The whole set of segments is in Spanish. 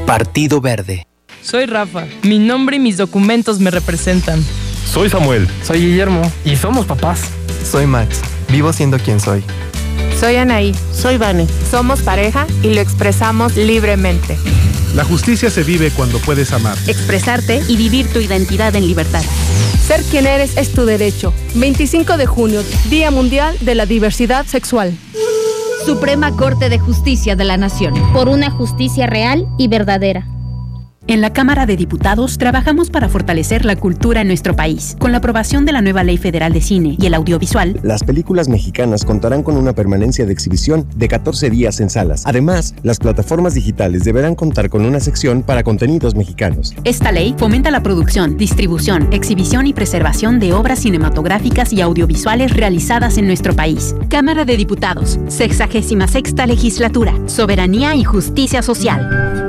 Partido Verde. Soy Rafa. Mi nombre y mis documentos me representan. Soy Samuel. Soy Guillermo. Y somos papás. Soy Max. Vivo siendo quien soy. Soy Anaí. Soy Vane. Somos pareja y lo expresamos libremente. La justicia se vive cuando puedes amar, expresarte y vivir tu identidad en libertad. Ser quien eres es tu derecho. 25 de junio, Día Mundial de la Diversidad Sexual. Suprema Corte de Justicia de la Nación. Por una justicia real y verdadera. En la Cámara de Diputados trabajamos para fortalecer la cultura en nuestro país. Con la aprobación de la nueva Ley Federal de Cine y el Audiovisual, las películas mexicanas contarán con una permanencia de exhibición de 14 días en salas. Además, las plataformas digitales deberán contar con una sección para contenidos mexicanos. Esta ley fomenta la producción, distribución, exhibición y preservación de obras cinematográficas y audiovisuales realizadas en nuestro país. Cámara de Diputados, 66ª Legislatura, Soberanía y Justicia Social.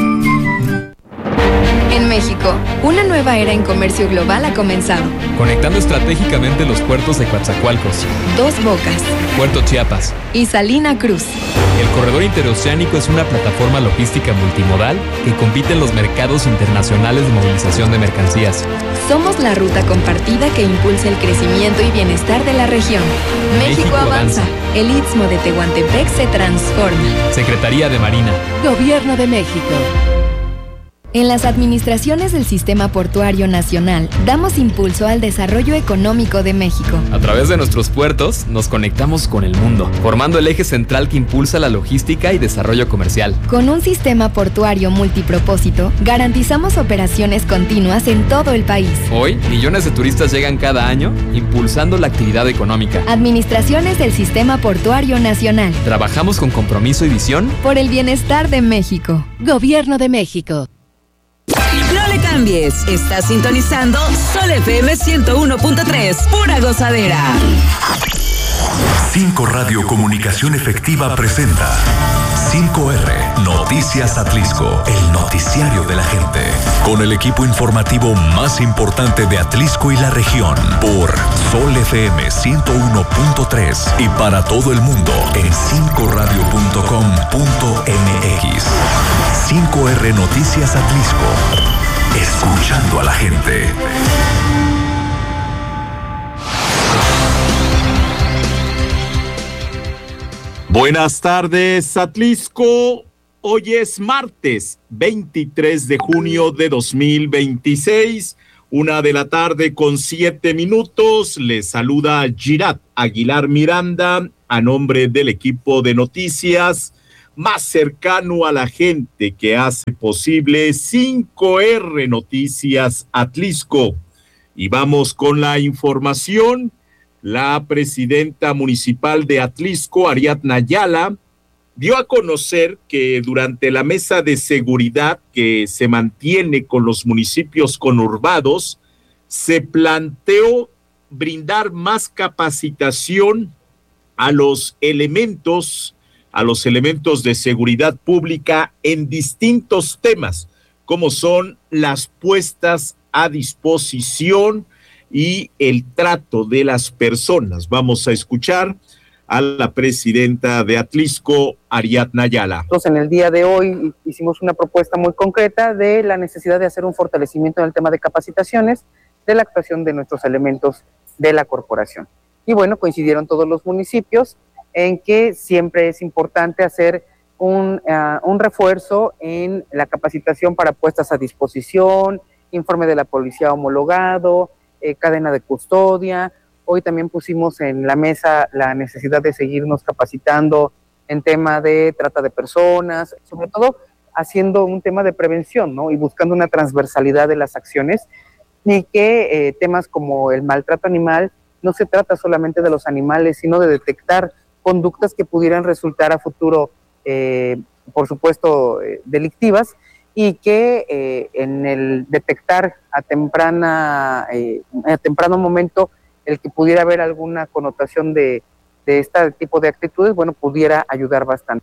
En México, una nueva era en comercio global ha comenzado. Conectando estratégicamente los puertos de Coatzacoalcos, Dos Bocas, Puerto Chiapas y Salina Cruz. El corredor interoceánico es una plataforma logística multimodal que compite en los mercados internacionales de movilización de mercancías. Somos la ruta compartida que impulsa el crecimiento y bienestar de la región. México avanza. El Istmo de Tehuantepec se transforma. Secretaría de Marina. Gobierno de México. En las administraciones del Sistema Portuario Nacional, damos impulso al desarrollo económico de México. A través de nuestros puertos, nos conectamos con el mundo, formando el eje central que impulsa la logística y desarrollo comercial. Con un sistema portuario multipropósito, garantizamos operaciones continuas en todo el país. Hoy, millones de turistas llegan cada año, impulsando la actividad económica. Administraciones del Sistema Portuario Nacional. Trabajamos con compromiso y visión por el bienestar de México. Gobierno de México. No le cambies, estás sintonizando Sol FM 101.3, pura gozadera. 5 Radio Comunicación Efectiva presenta 5R Noticias Atlisco, el noticiario de la gente, con el equipo informativo más importante de Atlisco y la región, por Sol FM 101.3 y para todo el mundo en 5radio.com.mx. 5R Noticias Atlisco, escuchando a la gente. Buenas tardes, Atlisco. Hoy es martes 23 de junio de 2026, 1:07 p.m. Les saluda Girat Aguilar Miranda a nombre del equipo de noticias más cercano a la gente que hace posible 5R Noticias Atlisco. Y vamos con la información. La presidenta municipal de Atlisco, Ariadna Ayala, dio a conocer que durante la mesa de seguridad que se mantiene con los municipios conurbados, se planteó brindar más capacitación a los elementos de seguridad pública en distintos temas, como son las puestas a disposición y el trato de las personas. Vamos a escuchar a la presidenta de Atlisco, Ariadna Ayala. Entonces, en el día de hoy hicimos una propuesta muy concreta de la necesidad de hacer un fortalecimiento en el tema de capacitaciones, de la actuación de nuestros elementos de la corporación. Y bueno, coincidieron todos los municipios en que siempre es importante hacer un refuerzo en la capacitación para puestas a disposición, informe de la policía homologado, cadena de custodia. Hoy también pusimos en la mesa la necesidad de seguirnos capacitando en tema de trata de personas, sobre todo haciendo un tema de prevención, ¿no? Y buscando una transversalidad de las acciones, y que temas como el maltrato animal no se trata solamente de los animales, sino de detectar conductas que pudieran resultar a futuro, por supuesto, delictivas, y que en el detectar a temprano momento el que pudiera haber alguna connotación de este tipo de actitudes, bueno, pudiera ayudar bastante.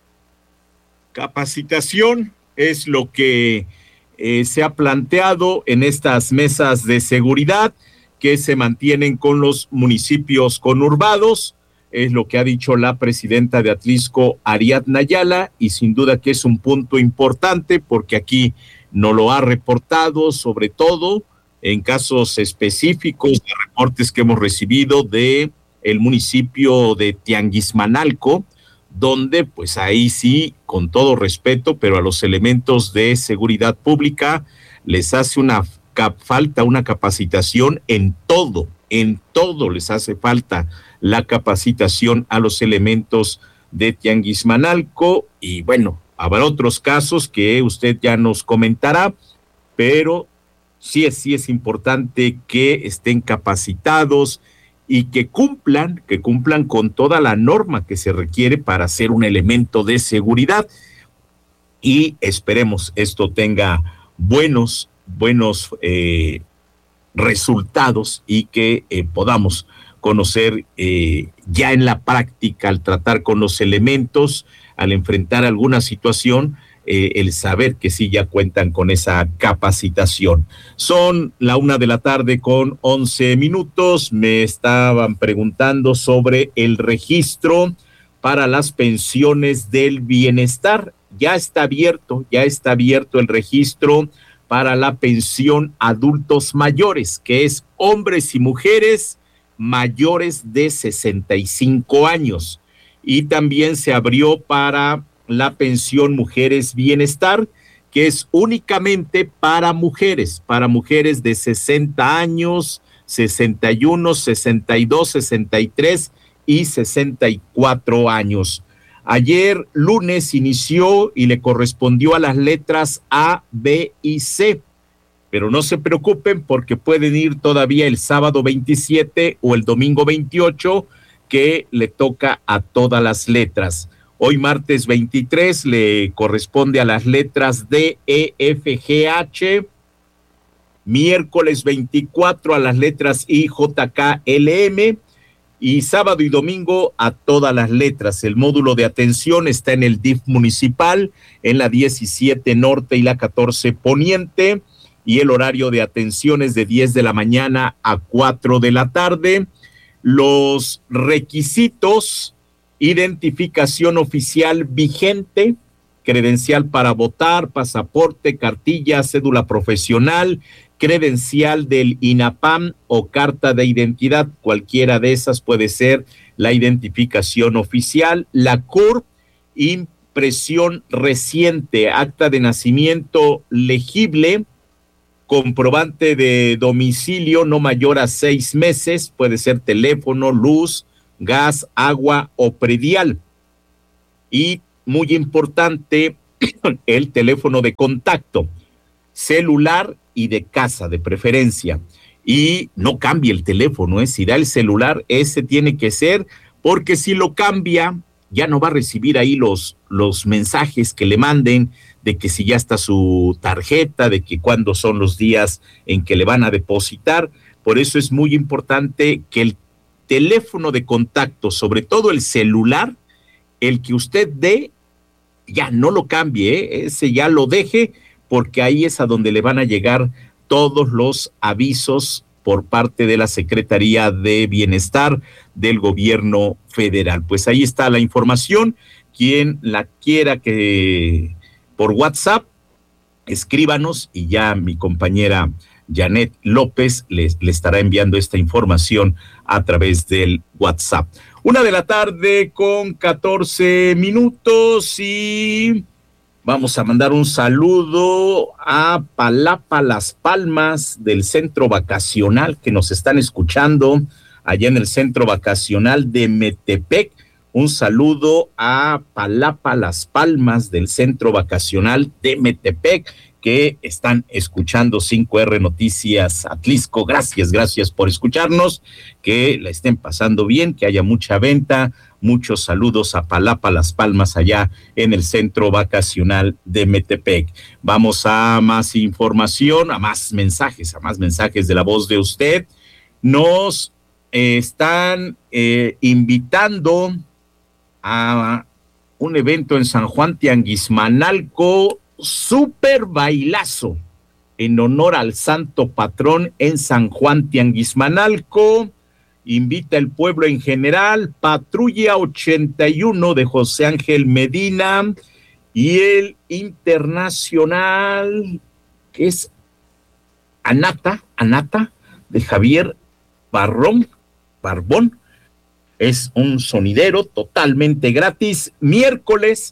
Capacitación es lo que se ha planteado en estas mesas de seguridad que se mantienen con los municipios conurbados. es lo que ha dicho la presidenta de Atlisco, Ariadna Ayala, y sin duda que es un punto importante porque aquí no lo ha reportado, sobre todo en casos específicos de reportes que hemos recibido de el municipio de Tianguismanalco, donde pues ahí sí, con todo respeto, pero a los elementos de seguridad pública les hace falta una capacitación en todo les hace falta la capacitación a los elementos de Tianguismanalco, y bueno, habrá otros casos que usted ya nos comentará, pero sí es importante que estén capacitados y que cumplan con toda la norma que se requiere para ser un elemento de seguridad, y esperemos esto tenga buenos resultados y que podamos conocer ya en la práctica, al tratar con los elementos, al enfrentar alguna situación, el saber que sí ya cuentan con esa capacitación. Son la 1:11 p.m. Me estaban preguntando sobre el registro para las pensiones del bienestar. Ya está abierto el registro para la pensión adultos mayores, que es hombres y mujeres mayores de 65 años. Y también se abrió para la pensión mujeres bienestar, que es únicamente para mujeres de 60 años, 61, 62, 63 y 64 años. Ayer lunes inició y le correspondió a las letras A, B y C, pero no se preocupen porque pueden ir todavía el sábado 27 o el domingo 28, que le toca a todas las letras. Hoy martes 23 le corresponde a las letras D, E, F, G, H. Miércoles 24 a las letras I, J, K, L, M. Y sábado y domingo a todas las letras. El módulo de atención está en el DIF municipal, en la 17 Norte y la 14 Poniente, y el horario de atención es de 10 de la mañana a 4 de la tarde. Los requisitos: identificación oficial vigente, credencial para votar, pasaporte, cartilla, cédula profesional, credencial del INAPAM o carta de identidad, cualquiera de esas puede ser la identificación oficial. La CURP, impresión reciente, acta de nacimiento legible, comprobante de domicilio no mayor a 6 meses, puede ser teléfono, luz, gas, agua o predial. Y muy importante, el teléfono de contacto, celular y de casa de preferencia. Y no cambie el teléfono, si da el celular, ese tiene que ser, porque si lo cambia, ya no va a recibir ahí los mensajes que le manden de que si ya está su tarjeta, de que cuándo son los días en que le van a depositar. Por eso es muy importante que el teléfono de contacto, sobre todo el celular, el que usted dé, ya no lo cambie, ese ya lo deje, porque ahí es a donde le van a llegar todos los avisos por parte de la Secretaría de Bienestar del Gobierno Federal. Pues ahí está la información. Quien la quiera que por WhatsApp, escríbanos y ya mi compañera Janet López le estará enviando esta información a través del WhatsApp. 1:14 p.m. y vamos a mandar un saludo a Palapa Las Palmas del centro vacacional, que nos están escuchando allá en el centro vacacional de Metepec. Un saludo a Palapa Las Palmas del centro vacacional de Metepec, que están escuchando 5R Noticias Atlisco. Gracias por escucharnos, que la estén pasando bien, que haya mucha venta. Muchos saludos a Palapa Las Palmas allá en el centro vacacional de Metepec. Vamos a más información, a más mensajes de la voz de usted. Nos están invitando a un evento en San Juan Tianguismanalco, super bailazo en honor al santo patrón en San Juan Tianguismanalco. invita el pueblo en general, Patrulla 81 de José Ángel Medina, y el internacional, que es Anata, de Javier Barbón, es un sonidero totalmente gratis, miércoles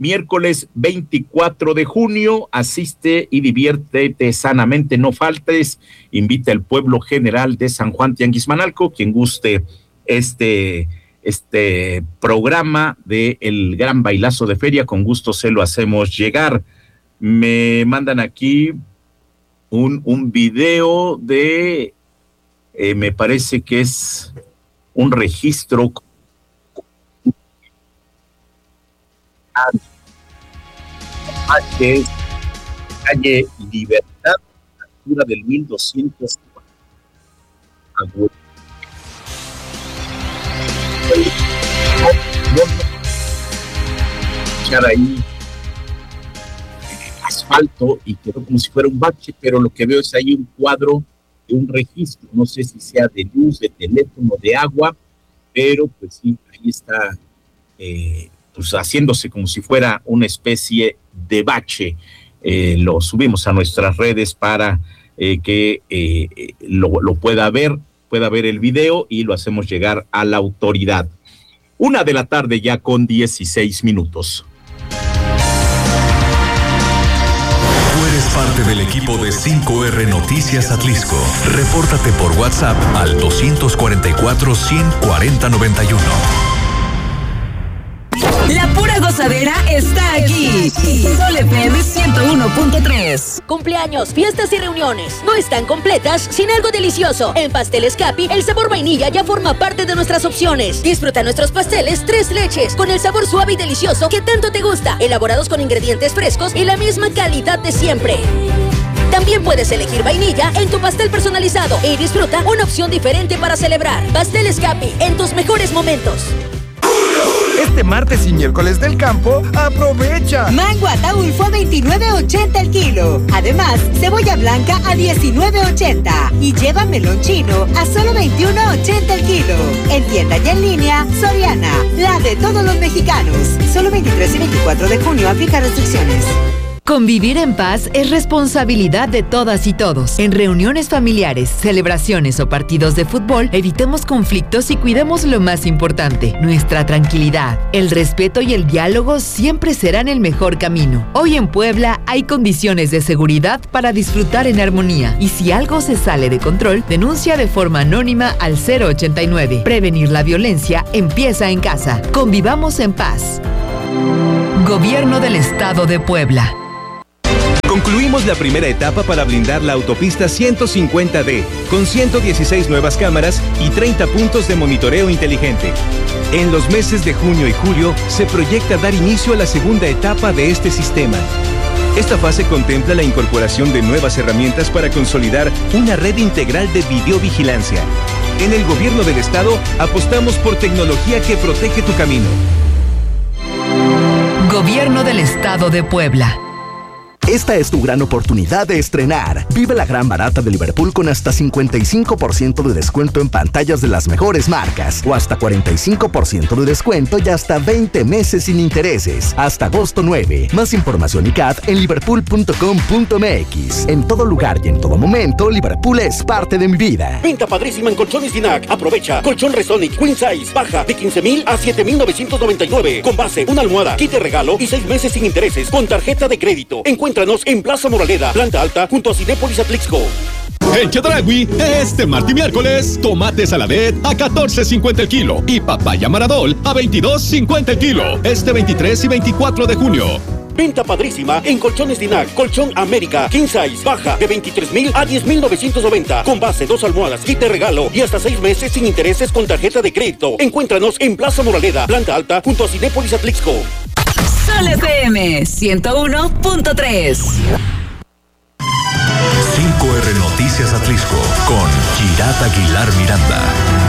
24 de junio, asiste y diviértete sanamente, no faltes, invita al pueblo general de San Juan Tianguismanalco, quien guste este programa de el gran bailazo de feria, con gusto se lo hacemos llegar. Me mandan aquí un video de, me parece que es un registro que es calle Libertad, altura del 1200. Echar ahí asfalto y quedó como si fuera un bache, pero lo que veo es ahí un cuadro de un registro, no sé si sea de luz, de teléfono, de agua, pero pues sí, ahí está pues haciéndose como si fuera una especie de bache. Lo subimos a nuestras redes para que lo pueda ver el video y lo hacemos llegar a la autoridad. 1 de la tarde ya con 16 minutos. Tú eres parte del equipo de 5R Noticias Atlisco. Repórtate por WhatsApp al 244-140-91. La pura gozadera está aquí. Sol FM 101.3. Cumpleaños, fiestas y reuniones no están completas sin algo delicioso. En Pasteles Capi, el sabor vainilla ya forma parte de nuestras opciones. Disfruta nuestros pasteles 3 leches con el sabor suave y delicioso que tanto te gusta, elaborados con ingredientes frescos y la misma calidad de siempre. También puedes elegir vainilla en tu pastel personalizado y disfruta una opción diferente para celebrar. Pasteles Capi, en tus mejores momentos. Este martes y miércoles del campo, aprovecha. Mango Ataulfo a $29.80 el kilo. Además, cebolla blanca a $19.80. Y lleva melón chino a solo $21.80 el kilo. En tienda y en línea, Soriana, la de todos los mexicanos. Solo 23 y 24 de junio, aplica restricciones. Convivir en paz es responsabilidad de todas y todos. En reuniones familiares, celebraciones o partidos de fútbol, evitemos conflictos y cuidemos lo más importante, nuestra tranquilidad. El respeto y el diálogo siempre serán el mejor camino. Hoy en Puebla hay condiciones de seguridad para disfrutar en armonía. Y si algo se sale de control, denuncia de forma anónima al 089. Prevenir la violencia empieza en casa. Convivamos en paz. Gobierno del Estado de Puebla. Concluimos la primera etapa para blindar la autopista 150D, con 116 nuevas cámaras y 30 puntos de monitoreo inteligente. En los meses de junio y julio se proyecta dar inicio a la segunda etapa de este sistema. Esta fase contempla la incorporación de nuevas herramientas para consolidar una red integral de videovigilancia. En el Gobierno del Estado apostamos por tecnología que protege tu camino. Gobierno del Estado de Puebla. Esta es tu gran oportunidad de estrenar. Vive la gran barata de Liverpool con hasta 55% de descuento en pantallas de las mejores marcas o hasta 45% de descuento y hasta 20 meses sin intereses. Hasta agosto 9. Más información y CAT en liverpool.com.mx. En todo lugar y en todo momento, Liverpool es parte de mi vida. Venta padrísima en Colchones Dinac. Aprovecha. Colchón Resonic Queen Size. Baja de 15,000 a 7,999. Con base, una almohada, kit de regalo y 6 meses sin intereses con tarjeta de crédito. Encuéntranos en Plaza Moraleda, planta alta, junto a Cinépolis Atlixco. En Chedraui, este martes y miércoles, tomate saladet a $14.50 el kilo y papaya maradol a $22.50 el kilo. Este 23 y 24 de junio. Venta padrísima en Colchones Dinac. Colchón América King Size. Baja de 23,000 a 10,990. Con base, 2 almohadas, kit de regalo y hasta 6 meses sin intereses con tarjeta de crédito. Encuéntranos en Plaza Moraleda, planta alta, junto a Cinépolis Atlixco. Sol FM 101.3. 5R Noticias Atlisco con Girat Aguilar Miranda.